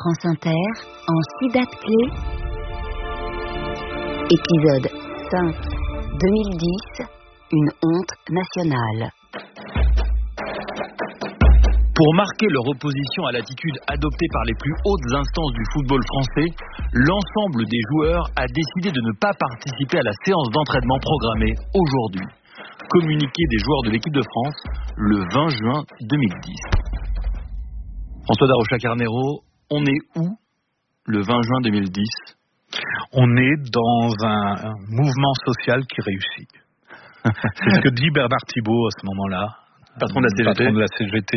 France Inter, en 6 dates clés. Épisode 5, 2010, une honte nationale. Pour marquer leur opposition à l'attitude adoptée par les plus hautes instances du football français, l'ensemble des joueurs a décidé de ne pas participer à la séance d'entraînement programmée aujourd'hui. Communiqué des joueurs de l'équipe de France le 20 juin 2010. François Darocha-Carnero, on est où le 20 juin 2010 ? On est dans un mouvement social qui réussit. C'est ce que dit Bernard Thibault à ce moment-là. Patron de la CGT.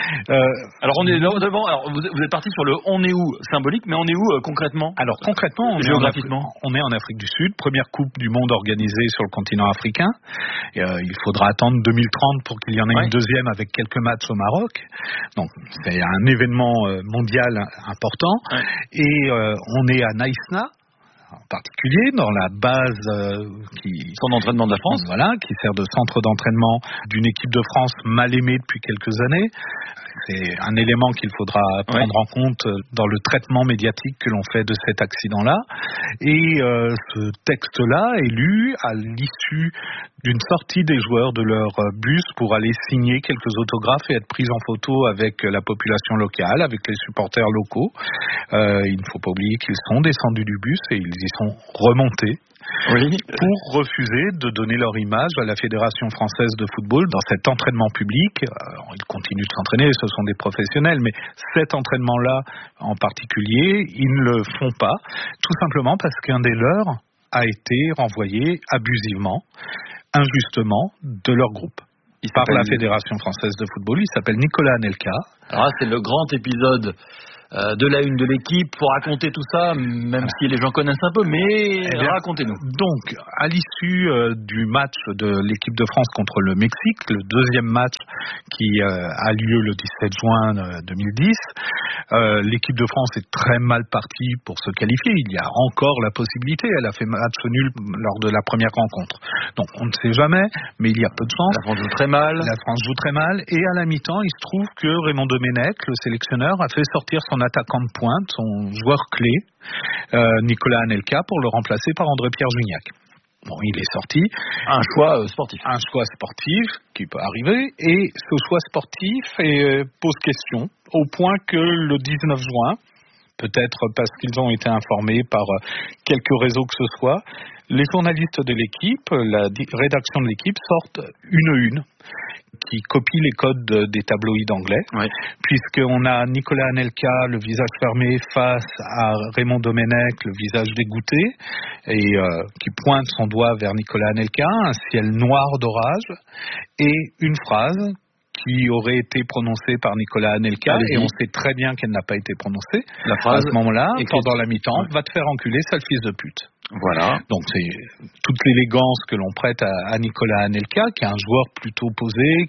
Alors on est là devant. Alors vous êtes parti sur le on est où symbolique, mais on est où concrètement ? Alors concrètement, géographiquement, on est en Afrique du Sud, première Coupe du Monde organisée sur le continent africain. Il faudra attendre 2030 pour qu'il y en ait une deuxième avec quelques matchs au Maroc. Donc c'est un événement mondial important. Et on est à Naïsna, en particulier dans la base centre d'entraînement de la France, qui sert de centre d'entraînement d'une équipe de France mal aimée depuis quelques années. C'est un élément qu'il faudra prendre en compte dans le traitement médiatique que l'on fait de cet accident-là. Et ce texte-là est lu à l'issue d'une sortie des joueurs de leur bus pour aller signer quelques autographes et être pris en photo avec la population locale, avec les supporters locaux. Il ne faut pas oublier qu'ils sont descendus du bus et ils y sont remontés. Pour refuser de donner leur image à la Fédération française de football dans cet entraînement public. Ils continuent de s'entraîner, ce sont des professionnels, mais cet entraînement-là en particulier, ils ne le font pas, tout simplement parce qu'un des leurs a été renvoyé abusivement, injustement, de leur groupe. Par la Fédération française de football. Il s'appelle Nicolas Anelka. Alors là, c'est le grand épisode de la une de l'équipe pour raconter tout ça, même si les gens connaissent un peu, mais racontez-nous. Donc, à l'issue du match de l'équipe de France contre le Mexique, le deuxième match qui a lieu le 17 juin 2010, l'équipe de France est très mal partie pour se qualifier. Il y a encore la possibilité. Elle a fait match nul lors de la première rencontre. Donc, on ne sait jamais, mais il y a peu de chance. La France joue très mal. La France joue très mal. Et à la mi-temps, il se trouve que Raymond Domenech, le sélectionneur, a fait sortir son attaquant de pointe, son joueur clé, Nicolas Anelka, pour le remplacer par André-Pierre Gignac. Bon, il est sorti. Un choix sportif. Un choix sportif qui peut arriver. Et ce choix sportif pose question, au point que le 19 juin, peut-être parce qu'ils ont été informés par quelques réseaux que ce soit, les journalistes de l'équipe, la rédaction de l'équipe, sortent une qui copie les codes des tabloïds anglais, puisqu'on a Nicolas Anelka, le visage fermé, face à Raymond Domenech, le visage dégoûté, et qui pointe son doigt vers Nicolas Anelka, un ciel noir d'orage, et une phrase qui aurait été prononcée par Nicolas Anelka, et on sait très bien qu'elle n'a pas été prononcée. La phrase, à ce moment-là, pendant la mi-temps, va te faire enculer, sale fils de pute. Voilà. Donc c'est toute l'élégance que l'on prête à Nicolas Anelka, qui est un joueur plutôt posé,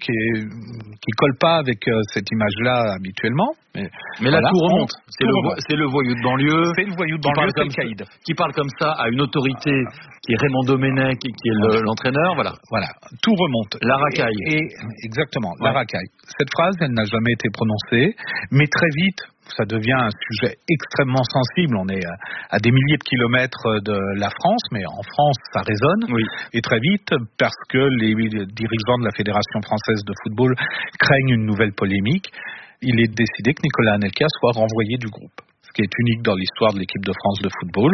qui colle pas avec cette image-là habituellement. Mais là tout remonte. C'est le voyou de banlieue. C'est le voyou de banlieue, c'est le caïd. Qui parle comme ça à une autorité qui est Raymond Domenech et qui est l'entraîneur. Voilà. Tout remonte. La racaille. Exactement, la racaille. Cette phrase, elle n'a jamais été prononcée, mais très vite, ça devient un sujet extrêmement sensible. On est à des milliers de kilomètres de la France, mais en France, ça résonne. Et très vite, parce que les dirigeants de la Fédération française de football craignent une nouvelle polémique, il est décidé que Nicolas Anelka soit renvoyé du groupe, ce qui est unique dans l'histoire de l'équipe de France de football.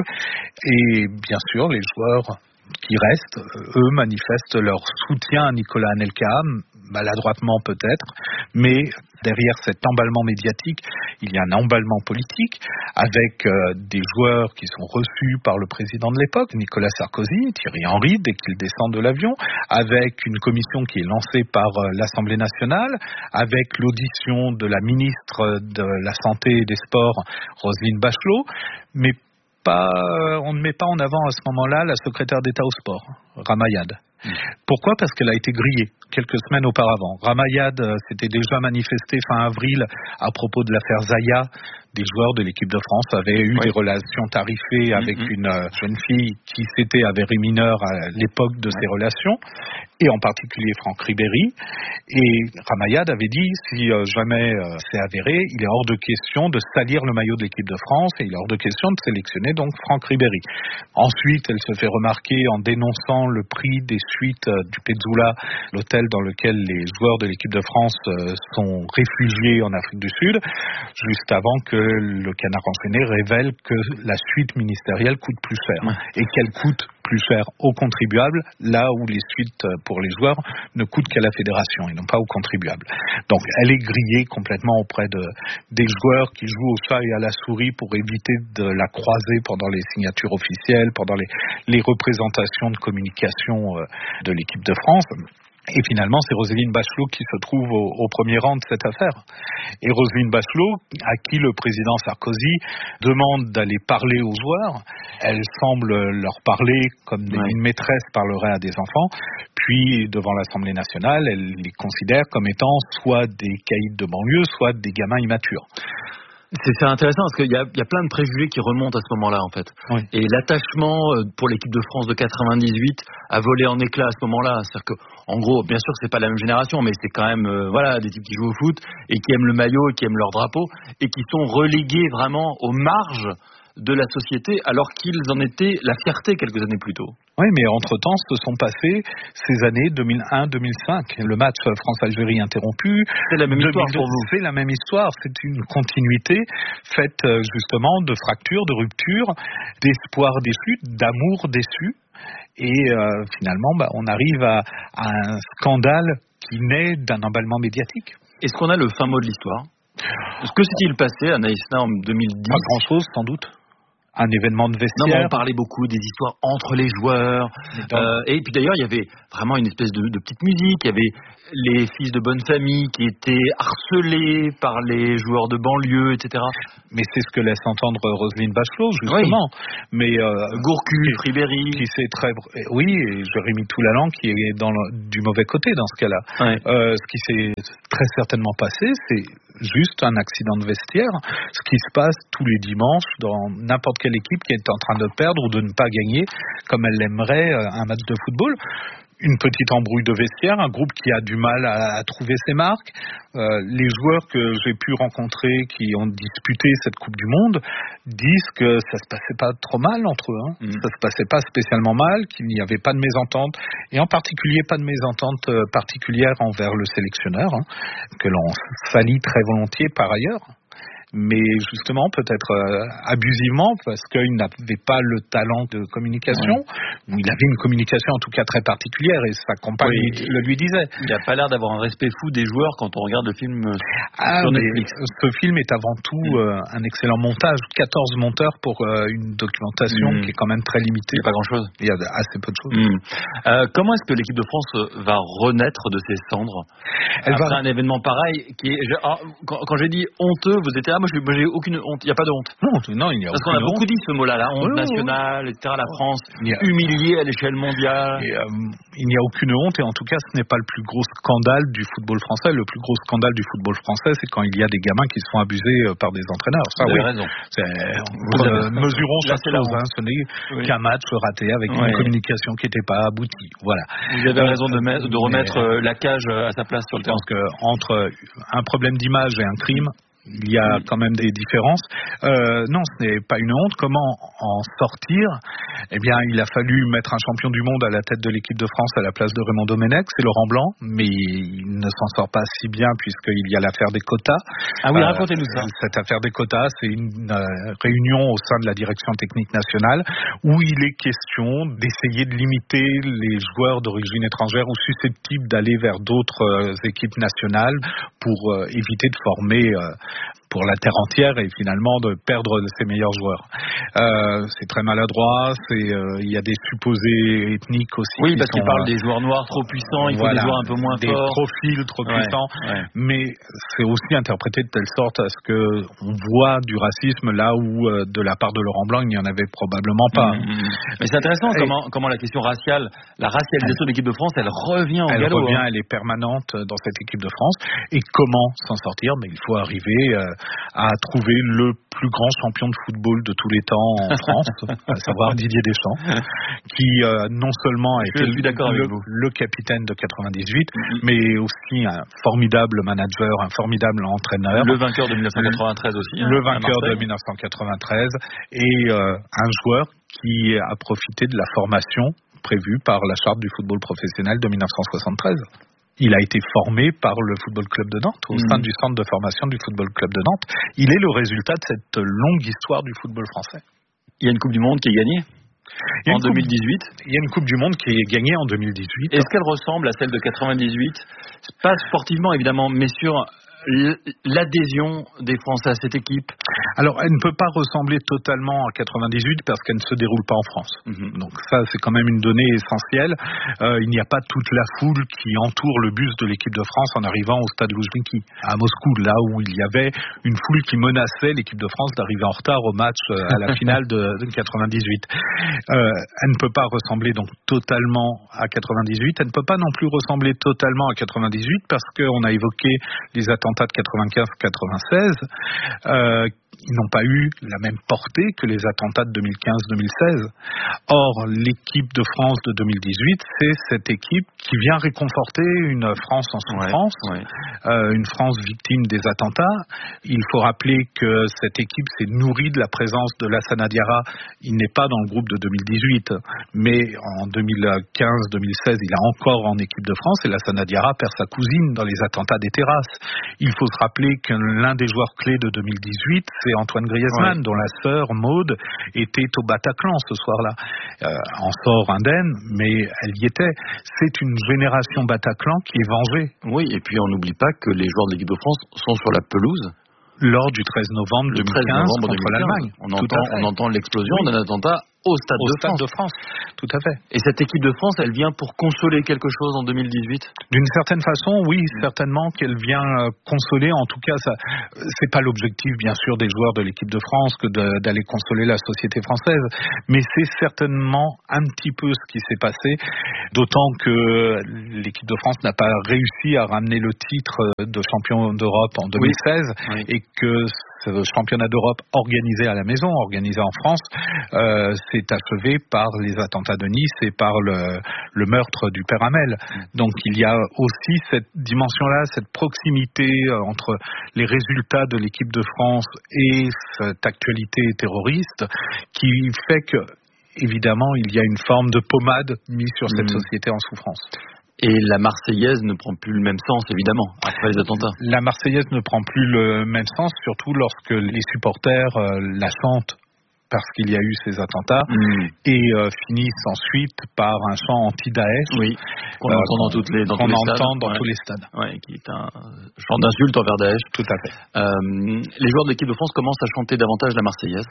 Et bien sûr, les joueurs qui restent, eux, manifestent leur soutien à Nicolas Anelka, maladroitement peut-être, mais derrière cet emballement médiatique, il y a un emballement politique avec des joueurs qui sont reçus par le président de l'époque, Nicolas Sarkozy, Thierry Henry, dès qu'il descend de l'avion, avec une commission qui est lancée par l'Assemblée nationale, avec l'audition de la ministre de la Santé et des Sports, Roselyne Bachelot, mais on ne met pas en avant à ce moment-là la secrétaire d'État au sport, Ramayad. Pourquoi ? Parce qu'elle a été grillée quelques semaines auparavant. Ramayad s'était déjà manifesté fin avril à propos de l'affaire Zaya. Des joueurs de l'équipe de France avaient eu des relations tarifées avec une jeune fille qui s'était avérée mineure à l'époque de ces relations. et en particulier Franck Ribéry. Et Ramayad avait dit, si jamais c'est avéré, il est hors de question de salir le maillot de l'équipe de France et il est hors de question de sélectionner donc Franck Ribéry. Ensuite, elle se fait remarquer en dénonçant le prix des suites du Petzula, l'hôtel dans lequel les joueurs de l'équipe de France sont réfugiés en Afrique du Sud, juste avant que le Canard enchaîné révèle que la suite ministérielle coûte plus cher et qu'elle coûte plus cher aux contribuables, là où les suites pour les joueurs ne coûtent qu'à la fédération et non pas aux contribuables. Donc elle est grillée complètement auprès des joueurs qui jouent au chat et à la souris pour éviter de la croiser pendant les signatures officielles, pendant les représentations de communication de l'équipe de France. Et finalement, c'est Roselyne Bachelot qui se trouve au premier rang de cette affaire. Et Roselyne Bachelot, à qui le président Sarkozy demande d'aller parler aux joueurs, elle semble leur parler comme une maîtresse parlerait à des enfants, puis devant l'Assemblée nationale, elle les considère comme étant soit des caïds de banlieue, soit des gamins immatures. C'est intéressant parce qu'il y a plein de préjugés qui remontent à ce moment-là en fait. Oui. Et l'attachement pour l'équipe de France de 98 a volé en éclats à ce moment-là. C'est-à-dire que, en gros, bien sûr, c'est pas la même génération, mais c'est quand même des types qui jouent au foot et qui aiment le maillot et qui aiment leur drapeau et qui sont relégués vraiment aux marges de la société alors qu'ils en étaient la fierté quelques années plus tôt. Oui, mais entre-temps, se sont passées ces années 2001-2005. Le match France-Algérie interrompu. C'est la même histoire pour vous. C'est la même histoire. C'est une continuité faite justement de fractures, de ruptures, d'espoir déçu, d'amour déçu. Et finalement, on arrive à un scandale qui naît d'un emballement médiatique. Est-ce qu'on a le fin mot de l'histoire ? Que s'est-il passé à Naïsna en 2010 ? Pas grand-chose, sans doute. Un événement de vestiaire. Non, mais on parlait beaucoup des histoires entre les joueurs. Et puis d'ailleurs, il y avait vraiment une espèce de petite musique. Il y avait les fils de bonne famille qui étaient harcelés par les joueurs de banlieue, etc. Mais c'est ce que laisse entendre Roselyne Bachelot, justement. Oui. Mais Gourcuff, Ribéry. Qui sait très... Oui, et Jérémy Toulalan qui est du mauvais côté dans ce cas-là. Oui. Ce qui s'est très certainement passé, c'est juste un accident de vestiaire. Ce qui se passe tous les dimanches dans n'importe quelle équipe qui est en train de perdre ou de ne pas gagner, comme elle l'aimerait, un match de football. Une petite embrouille de vestiaire, un groupe qui a du mal à trouver ses marques. Les joueurs que j'ai pu rencontrer qui ont disputé cette Coupe du Monde disent que ça se passait pas trop mal entre eux. Ça se passait pas spécialement mal, qu'il n'y avait pas de mésentente, et en particulier pas de mésentente particulière envers le sélectionneur, que l'on salit très volontiers par ailleurs. Mais justement, peut-être abusivement, parce qu'il n'avait pas le talent de communication, ou il avait une communication en tout cas très particulière, et sa compagne le lui disait. Il n'a pas l'air d'avoir un respect fou des joueurs quand on regarde le film sur Netflix. Ce film est avant tout un excellent montage, 14 monteurs pour une documentation qui est quand même très limitée. Il n'y a pas grand-chose. Il y a assez peu de choses. Comment est-ce que l'équipe de France va renaître de ses cendres après un événement pareil qui est... Quand j'ai dit honteux, vous étiez moi j'ai aucune honte, il n'y a pas de honte. Non, il n'y a aucune honte. Parce qu'on a beaucoup dit ce mot-là, la honte nationale, etc. La France humiliée à l'échelle mondiale. Il n'y a aucune honte et en tout cas ce n'est pas le plus gros scandale du football français. Le plus gros scandale du football français, c'est quand il y a des gamins qui se font abuser par des entraîneurs. Ça, vous avez raison. Mesurons chaque chose. Ce n'est qu'un match raté avec une communication qui n'était pas aboutie. Voilà. Vous avez raison de remettre la cage à sa place sur le terrain. Je pense qu'entre un problème d'image et un crime, il y a quand même des différences. Non, ce n'est pas une honte. Comment en sortir ? Eh bien, il a fallu mettre un champion du monde à la tête de l'équipe de France à la place de Raymond Domenech. C'est Laurent Blanc, mais il ne s'en sort pas si bien puisqu'il y a l'affaire des quotas. Ah oui, racontez-nous ça. Cette affaire des quotas, c'est une réunion au sein de la direction technique nationale où il est question d'essayer de limiter les joueurs d'origine étrangère ou susceptibles d'aller vers d'autres équipes nationales pour éviter de former pour la terre entière et finalement de perdre ses meilleurs joueurs. C'est très maladroit, il y a des supposés ethniques aussi. Oui, parce qu'il parle des joueurs noirs trop puissants, il faut des joueurs un peu moins forts. Des profils trop puissants, mais c'est aussi interprété de telle sorte à ce qu'on voit du racisme là où de la part de Laurent Blanc, il n'y en avait probablement pas. Mais c'est intéressant comment la question raciale, la racialisation de l'équipe de France, elle revient au galop. Elle est permanente dans cette équipe de France. Et comment s'en sortir ? Mais il faut arriver a trouvé le plus grand champion de football de tous les temps en France, à savoir Didier Deschamps, qui non seulement a été le capitaine de 98, mais aussi un formidable manager, un formidable entraîneur. Le vainqueur de 1993 aussi. Le vainqueur de 1993 et un joueur qui a profité de la formation prévue par la charte du football professionnel de 1973. Il a été formé par le Football Club de Nantes, au sein du centre de formation du Football Club de Nantes. Il est le résultat de cette longue histoire du football français. Il y a une Coupe du Monde qui est gagnée en 2018. Il y a une Coupe du Monde qui est gagnée en 2018. Est-ce qu'elle ressemble à celle de 98 ? Pas sportivement évidemment, mais sur l'adhésion des Français à cette équipe? Alors, elle ne peut pas ressembler totalement à 98 parce qu'elle ne se déroule pas en France. Donc ça, c'est quand même une donnée essentielle. Il n'y a pas toute la foule qui entoure le bus de l'équipe de France en arrivant au stade Loujniki à Moscou, là où il y avait une foule qui menaçait l'équipe de France d'arriver en retard au match à la finale de 98. Elle ne peut pas ressembler donc totalement à 98. Elle ne peut pas non plus ressembler totalement à 98 parce qu'on a évoqué les attentats de 95-96. Ils n'ont pas eu la même portée que les attentats de 2015-2016. Or, l'équipe de France de 2018, c'est cette équipe qui vient réconforter une France en souffrance, une France victime des attentats. Il faut rappeler que cette équipe s'est nourrie de la présence de Lassana Diarra. Il n'est pas dans le groupe de 2018, mais en 2015-2016, il est encore en équipe de France et Lassana Diarra perd sa cousine dans les attentats des terrasses. Il faut se rappeler que l'un des joueurs clés de 2018, c'est Antoine Griezmann, dont la sœur Maude était au Bataclan ce soir-là. En sort indemne, mais elle y était. C'est une génération Bataclan qui est vengée. Oui, et puis on n'oublie pas que les joueurs de l'équipe de France sont sur la pelouse lors du 13 novembre 2015 contre l'Allemagne. On entend l'explosion d'un attentat au Stade de France. Tout à fait. Et cette équipe de France, elle vient pour consoler quelque chose en 2018 ? D'une certaine façon, oui, certainement qu'elle vient consoler. En tout cas, ça, c'est pas l'objectif, bien sûr, des joueurs de l'équipe de France que d'aller consoler la société française. Mais c'est certainement un petit peu ce qui s'est passé. D'autant que l'équipe de France n'a pas réussi à ramener le titre de champion d'Europe en 2016 et que ce championnat d'Europe organisé à la maison, organisé en France, s'est achevé par les attentats de Nice et par le meurtre du père Hamel. Donc il y a aussi cette dimension-là, cette proximité entre les résultats de l'équipe de France et cette actualité terroriste qui fait que, évidemment, il y a une forme de pommade mise sur cette société en souffrance. Et la Marseillaise ne prend plus le même sens, évidemment, après les attentats. La Marseillaise ne prend plus le même sens, surtout lorsque les supporters la chantent parce qu'il y a eu ces attentats et finissent ensuite par un chant anti-Daesh qu'on entend dans tous les stades. Oui, qui est un chant d'insulte envers Daesh. Tout à fait. Les joueurs de l'équipe de France commencent à chanter davantage la Marseillaise.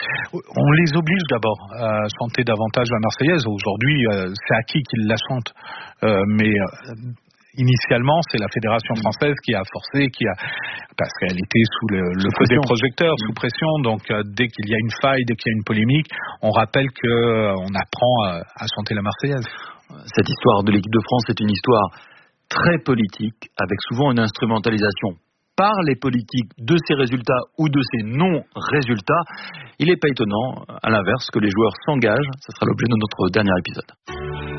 On les oblige d'abord à chanter davantage la Marseillaise. Aujourd'hui, c'est acquis qu'ils la chantent. Mais initialement, c'est la Fédération française qui a forcé, parce qu'elle était sous le feu des projecteurs, sous pression. Donc, dès qu'il y a une faille, dès qu'il y a une polémique, on rappelle qu'on apprend à chanter la Marseillaise. Cette histoire de l'équipe de France est une histoire très politique, avec souvent une instrumentalisation par les politiques de ces résultats ou de ces non-résultats. Il n'est pas étonnant, à l'inverse, que les joueurs s'engagent. Ce sera l'objet de notre dernier épisode.